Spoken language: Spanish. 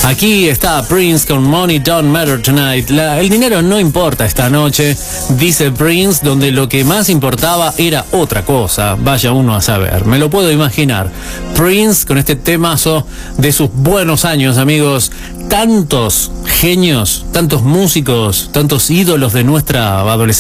Aquí está Prince con Money Don't Matter Tonight. El dinero no importa esta noche, dice Prince, donde lo que más importaba era otra cosa. Vaya uno a saber, me lo puedo imaginar. Prince con este temazo de sus buenos años, amigos. Tantos genios, tantos músicos, tantos ídolos de nuestra adolescencia